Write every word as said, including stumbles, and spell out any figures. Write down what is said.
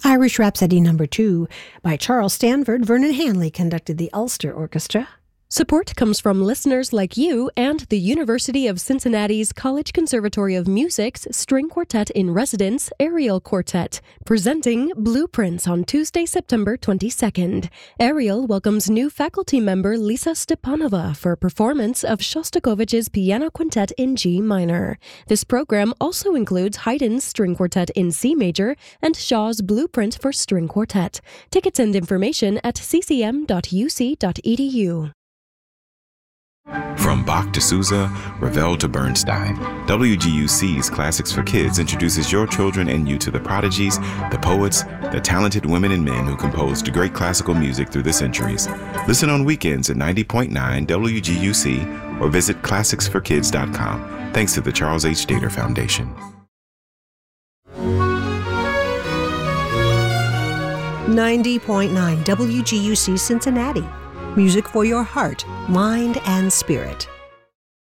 Irish Rhapsody Number Two by Charles Stanford. Vernon Hanley conducted the Ulster Orchestra. Support comes from listeners like you and the University of Cincinnati's College Conservatory of Music's String Quartet in Residence, Ariel Quartet, presenting Blueprints on Tuesday, September twenty-second. Ariel welcomes new faculty member Lisa Stepanova for a performance of Shostakovich's Piano Quintet in G minor. This program also includes Haydn's String Quartet in C major and Shaw's Blueprint for String Quartet. Tickets and information at c c m dot u c dot e d u. From Bach to Sousa, Ravel to Bernstein, W G U C's Classics for Kids introduces your children and you to the prodigies, the poets, the talented women and men who composed great classical music through the centuries. Listen on weekends at ninety point nine W G U C or visit classics for kids dot com. Thanks to the Charles H. Dater Foundation. ninety point nine W G U C Cincinnati. Music for your heart, mind, and spirit.